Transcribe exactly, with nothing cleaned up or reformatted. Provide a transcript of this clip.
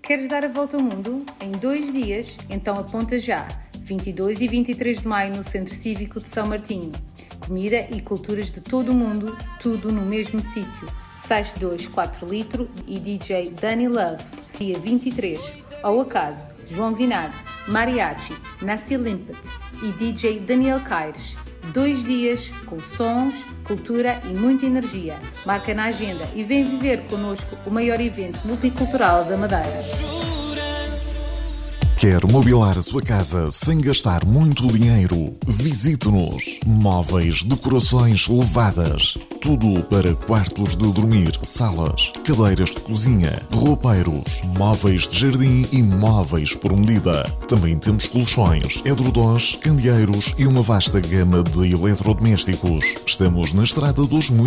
Queres dar a volta ao mundo em dois dias? Então aponta já. vinte e dois e vinte e três de maio no Centro Cívico de São Martinho. Comida e culturas de todo o mundo, tudo no mesmo sítio. seis dois quatro litro e D J Danny Love. Dia vinte e três. Ao acaso, João Vinagre, Mariachi, Nasty Limpet e D J Daniel Caires. Dois dias com sons, cultura e muita energia. Marca na agenda e vem viver connosco o maior evento multicultural da Madeira. Quer mobilar a sua casa sem gastar muito dinheiro? Visite-nos. Móveis, decorações levadas. Tudo para quartos de dormir, salas, cadeiras de cozinha, roupeiros, móveis de jardim e móveis por medida. Também temos colchões, edredons, candeeiros e uma vasta gama de eletrodomésticos. Estamos na Estrada dos